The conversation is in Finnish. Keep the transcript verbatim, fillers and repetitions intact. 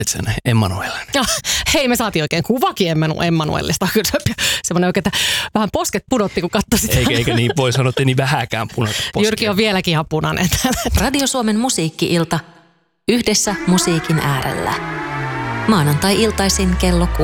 et sä näe Emmanuel? Ja, hei, me saatiin oikein kuvakin Emmanu, Emmanuelista. Semmoinen oikein, että vähän posket pudotti, kun katsoi sitä. Eikä, eikä niin voi sanoa, että ei niin vähäkään punata poskia. Jyrki on vieläkin ihan punainen. Radio Suomen musiikki-ilta. Yhdessä musiikin äärellä. Maanantai-iltaisin kello kuusi.